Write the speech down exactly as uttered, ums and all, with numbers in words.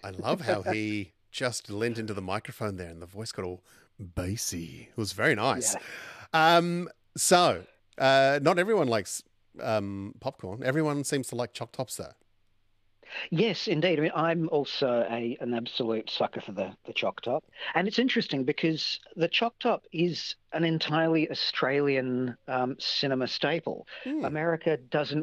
I love how he just leant into the microphone there and the voice got all bassy. It was very nice. Yeah. Um, so, uh, not everyone likes um, popcorn. Everyone seems to like choc tops, though. Yes, indeed. I mean, I'm also a an absolute sucker for the the choc top, and it's interesting because the choc top is an entirely Australian um, cinema staple. Hmm. America doesn't